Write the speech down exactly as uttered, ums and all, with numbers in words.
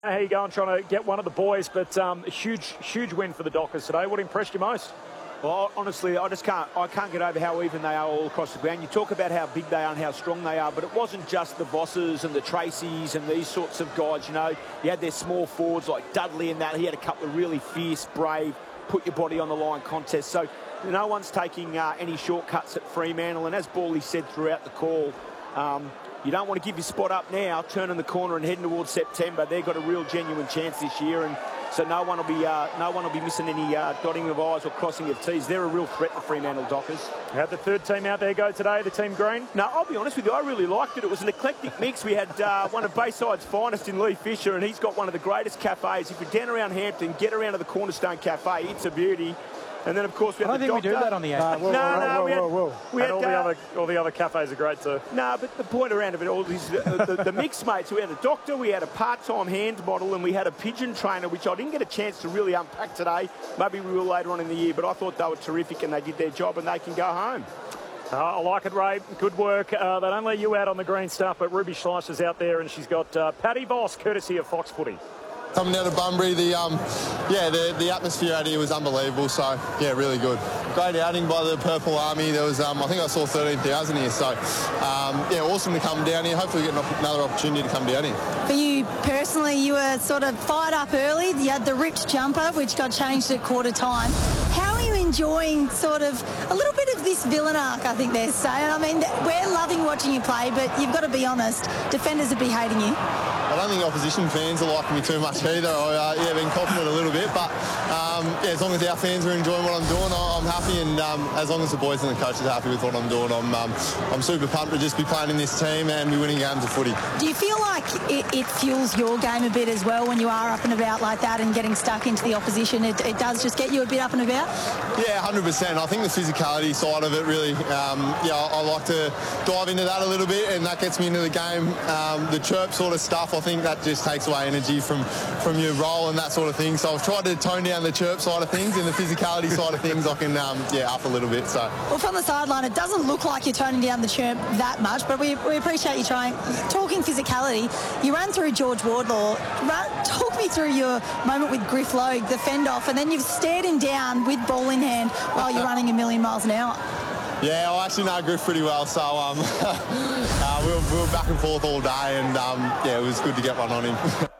How you going trying to get one of the boys, but um, a huge, huge win for the Dockers today. What impressed you most? Well, honestly, I just can't, I can't get over how even they are all across the ground. You talk about how big they are and how strong they are, but it wasn't just the Vosses and the Tracys and these sorts of guys, you know. You had their small forwards like Dudley and that. He had a couple of really fierce, brave, put your body on the line contests. So no one's taking uh, any shortcuts at Fremantle. And as Bally said throughout the call, um, you don't want to give your spot up now, turning the corner and heading towards September. They've got a real genuine chance this year, and so no one will be uh, no one will be missing any uh, dotting of I's or crossing of T's. They're a real threat to Fremantle Dockers. Had the third team out there go today, the team green? No, I'll be honest with you, I really liked it. It was an eclectic mix. We had uh, one of Bayside's finest in Lee Fisher, and he's got one of the greatest cafes. If you're down around Hampton, get around to the Cornerstone Cafe. It's a beauty. And then, of course, we had I don't the think doctor. we do that on the air. Uh, no, no, we had, we had and all, uh, the other, all the other cafes are great too. No, but the point around of it all is the, the, the mixed mates. We had a doctor, we had a part-time hand model, and we had a pigeon trainer, which I didn't get a chance to really unpack today. Maybe we will later on in the year, but I thought they were terrific and they did their job and they can go home. Uh, I like it, Ray. Good work. Uh, they don't let you out on the green stuff, but Ruby Schleischer's out there and she's got uh, Paddy Voss, courtesy of Fox Footy. Coming out of Bunbury, the um, yeah, the, the atmosphere out here was unbelievable. So yeah, really good. Great outing by the Purple Army. There was, um, I think I saw thirteen thousand here. So um, yeah, awesome to come down here. Hopefully, get another opportunity to come down here. For you personally, you were sort of fired up early. You had the ripped jumper, which got changed at quarter time. How are you enjoying sort of a little bit of this villain arc? I think they're saying. I mean, we're loving watching you play, but you've got to be honest. Defenders would be hating you. I don't think opposition fans are liking me too much either. I, uh, yeah, been copping it a little bit, but um, yeah, as long as our fans are enjoying what I'm doing, I'm happy, and um, as long as the boys and the coaches are happy with what I'm doing, I'm um, I'm super pumped to just be playing in this team and be winning games of footy. Do you feel like it, it fuels your game a bit as well when you are up and about like that and getting stuck into the opposition? It, it does just get you a bit up and about? Yeah, one hundred percent. I think the physicality side of it really, um, yeah, I, I like to dive into that a little bit, and that gets me into the game. Um, the chirp sort of stuff, I think that just takes away energy from, from your role and that sort of thing. So I've tried to tone down the chirp side of things, and the physicality side of things I can, um, yeah, up a little bit. So. Well, from the sideline, it doesn't look like you're toning down the chirp that much, but we, we appreciate you trying. Talking physicality, you ran through George Wardlaw. Run, talk me through your moment with Griff Logue, the fend-off, and then you've stared him down with ball in hand while you're running a million miles an hour. Yeah, I actually know Griff pretty well, so um, uh, we, were, we were back and forth all day, and um, yeah, it was good to get one on him.